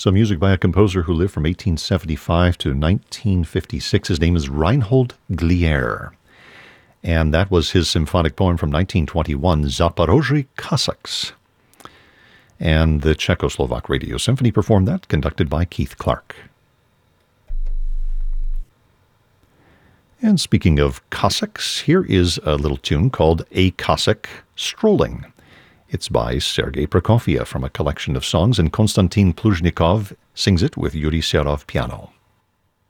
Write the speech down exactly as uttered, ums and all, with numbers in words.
So music by a composer who lived from eighteen seventy-five to nineteen fifty-six. His name is Reinhold Glier. And that was his symphonic poem from nineteen twenty-one, Zaporozhye Cossacks. And the Czechoslovak Radio Symphony performed that, conducted by Keith Clark. And speaking of Cossacks, here is a little tune called A Cossack Strolling. It's by Sergei Prokofiev from a collection of songs, and Konstantin Pluzhnikov sings it with Yuri Serov piano.